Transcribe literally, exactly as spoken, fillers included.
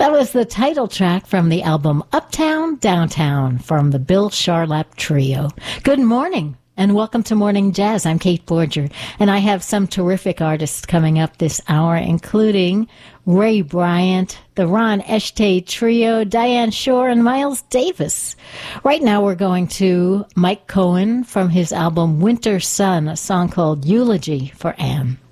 That was the title track from the album Uptown, Downtown from the Bill Charlap Trio. Good morning and welcome to Morning Jazz. I'm Kate Borger, and I have some terrific artists coming up this hour, including Ray Bryant, the Ron Eshtay Trio, Diane Shore, and Miles Davis. Right now we're going to Mike Cohen from his album Winter Sun, a song called Eulogy for Anne.